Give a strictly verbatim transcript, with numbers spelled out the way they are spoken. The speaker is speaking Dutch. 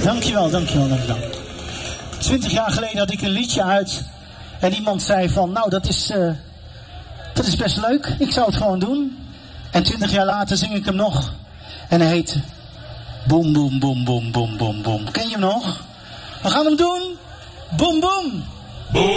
Dankjewel, dankjewel, dankjewel. Twintig jaar geleden had ik een liedje uit. En iemand zei van, nou dat is, uh, dat is best leuk. Ik zou het gewoon doen. En twintig jaar later zing ik hem nog. En hij heet Boom, boom, boom, boom, boom, boom, boom. Ken je hem nog? We gaan hem doen. Boom, boom. Boom.